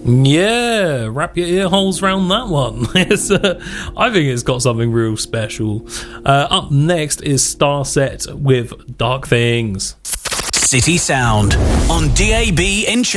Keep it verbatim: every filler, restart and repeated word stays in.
Yeah, wrap your ear holes around that one. It's, uh, I think it's got something real special. Uh, up next is Starset with Dark Things. City Sound on D A B in